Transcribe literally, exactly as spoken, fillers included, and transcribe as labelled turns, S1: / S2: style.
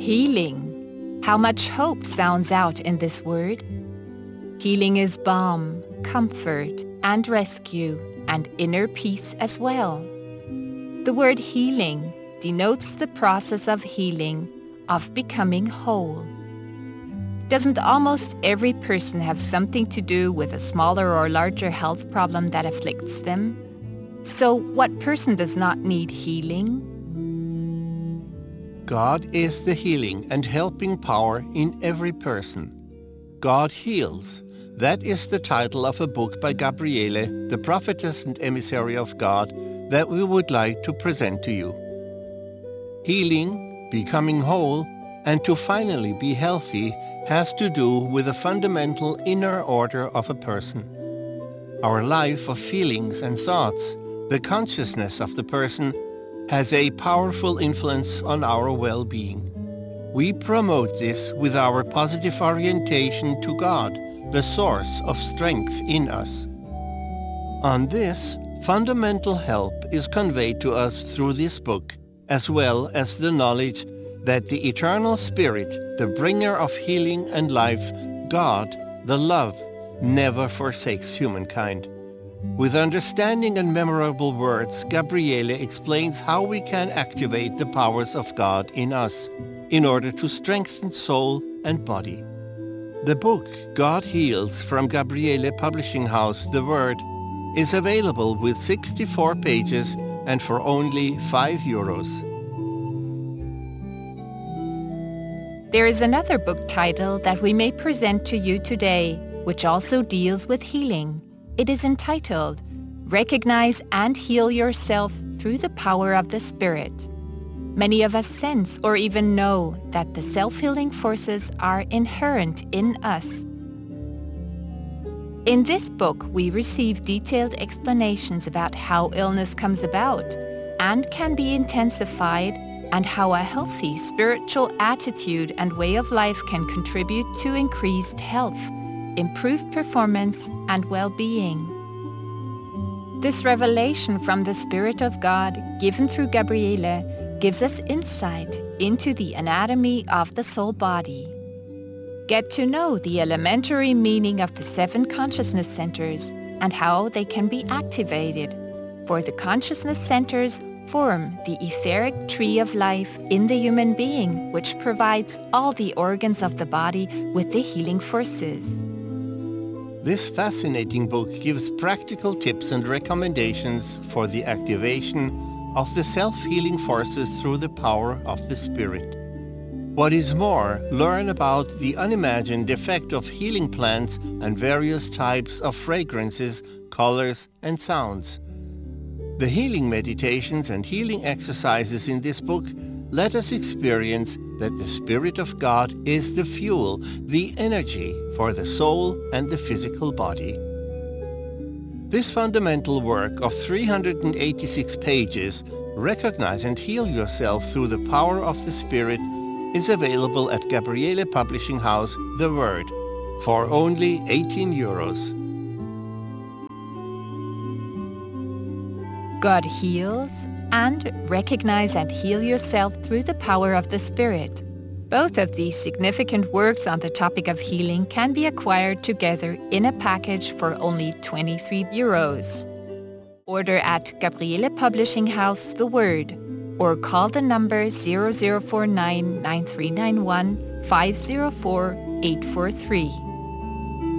S1: Healing. How much hope sounds out in this word. Healing is balm, comfort, and rescue, and inner peace as well. The word healing denotes the process of healing, of becoming whole. Doesn't almost every person have something to do with a smaller or larger health problem that afflicts them? So what person does not need healing?
S2: God is the healing and helping power in every person. God heals. That is the title of a book by Gabriele, the prophetess and emissary of God, that we would like to present to you. Healing, becoming whole, and to finally be healthy has to do with the fundamental inner order of a person. Our life of feelings and thoughts, the consciousness of the person, has a powerful influence on our well-being. We promote this with our positive orientation to God, the source of strength in us. On this, fundamental help is conveyed to us through this book, as well as the knowledge that the eternal Spirit, the bringer of healing and life, God, the love, never forsakes humankind. With understanding and memorable words, Gabriele explains how we can activate the powers of God in us in order to strengthen soul and body. The book, God Heals, from Gabriele Publishing House, The Word, is available with sixty-four pages and for only five euros.
S1: There is another book title that we may present to you today, which also deals with healing. It is entitled, Recognize and Heal Yourself Through the Power of the Spirit. Many of us sense or even know that the self-healing forces are inherent in us. In this book, we receive detailed explanations about how illness comes about and can be intensified, and how a healthy spiritual attitude and way of life can contribute to increased health, improved performance, and well-being. This revelation from the Spirit of God, given through Gabriele, gives us insight into the anatomy of the soul body. Get to know the elementary meaning of the seven consciousness centers and how they can be activated, for the consciousness centers form the etheric tree of life in the human being, which provides all the organs of the body with the healing forces.
S2: This fascinating book gives practical tips and recommendations for the activation of the self-healing forces through the power of the Spirit. What is more, learn about the unimagined effect of healing plants and various types of fragrances, colors, and sounds. The healing meditations and healing exercises in this book let us experience that the Spirit of God is the fuel, the energy for the soul and the physical body. This fundamental work of three hundred eighty-six pages, Recognize and Heal Yourself Through the Power of the Spirit, is available at Gabriele Publishing House, The Word, for only eighteen euros.
S1: God heals and recognize and heal yourself through the power of the Spirit. Both of these significant works on the topic of healing can be acquired together in a package for only twenty-three euros. Order at Gabriele Publishing House, The Word, or call the number zero zero four nine, nine three nine one, five zero four, eight four three.